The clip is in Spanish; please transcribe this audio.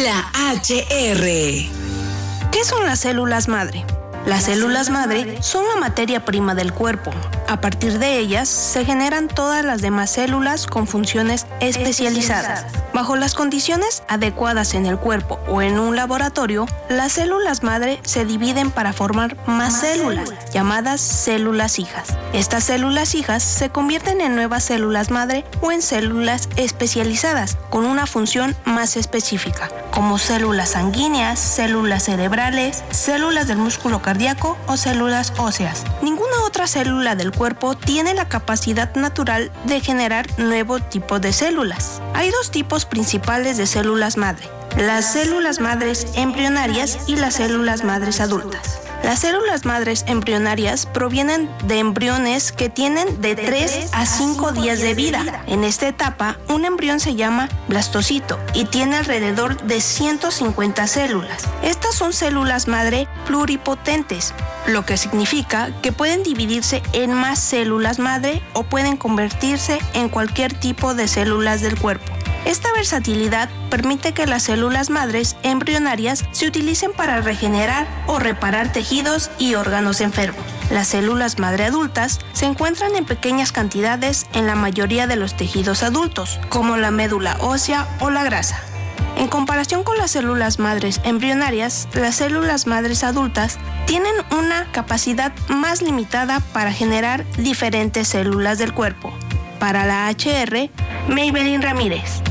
La HR. ¿Qué son las células madre? Las células madre son la materia prima del cuerpo. A partir de ellas se generan todas las demás células con funciones especializadas. Bajo las condiciones adecuadas en el cuerpo o en un laboratorio, las células madre se dividen para formar más células, llamadas células hijas. Estas células hijas se convierten en nuevas células madre o en células especializadas con una función más específica, como células sanguíneas, células cerebrales, células del músculo cardíaco o células óseas. Ninguna otra célula del cuerpo tiene la capacidad natural de generar nuevo tipo de células. Hay dos tipos principales de células madre: las células madres embrionarias y las células madres adultas. Las células madres embrionarias provienen de embriones que tienen de 3 a 5 días de vida. En esta etapa, un embrión se llama blastocito y tiene alrededor de 150 células. Estas son células madre pluripotentes, lo que significa que pueden dividirse en más células madre o pueden convertirse en cualquier tipo de células del cuerpo. Esta versatilidad permite que las células madres embrionarias se utilicen para regenerar o reparar tejidos y órganos enfermos. Las células madre adultas se encuentran en pequeñas cantidades en la mayoría de los tejidos adultos, como la médula ósea o la grasa. En comparación con las células madres embrionarias, las células madres adultas tienen una capacidad más limitada para generar diferentes células del cuerpo. Para la HR, Maybelline Ramírez.